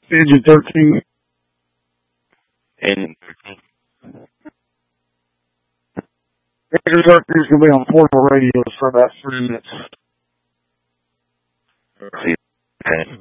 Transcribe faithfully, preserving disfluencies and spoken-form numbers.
Engine thirteen. Engine thirteen. Engine thirteen is going to be on portable radios for about three minutes. Okay.